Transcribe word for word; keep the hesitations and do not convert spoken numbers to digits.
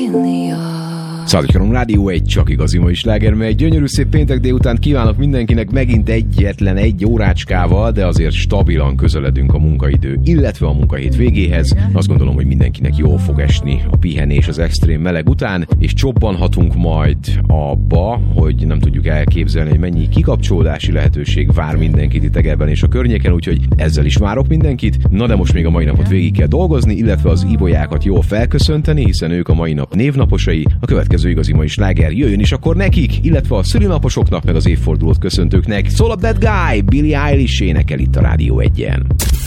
Szádikarom Rádió egy, csak igazi mai sláger, mert egy gyönyörű szép péntek délután kívánok mindenkinek megint egyetlen egy órácskával, de azért stabilan közeledünk a munkaidő, illetve a munkahét végéhez. Azt gondolom, hogy mindenkinek jól fog esni a pihenés az extrém meleg után, és csobbanhatunk majd abba, hogy nem tudjuk elképzelni, hogy mennyi kikapcsolódási lehetőség vár mindenkit itt Egerben és a környéken, úgyhogy ezzel is várok mindenkit. Na de most még a mai napot végig kell dolgozni, illetve az ibolyákat jól felköszönteni, hiszen ők a mai nap névnaposai. A következő igazi mai sláger jöjjön is akkor nekik, illetve a szülinaposoknak, meg az évfordulót köszöntőknek. Soul of That Guy, Billie Eilish énekel itt a Rádió egyen.